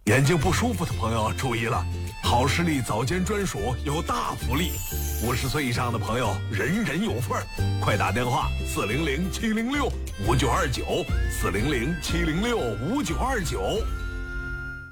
眼睛不舒服的朋友注意了，好视力早间专属有大福利，50岁以上的朋友人人有份儿，快打电话400-706-5929，400-706-5929。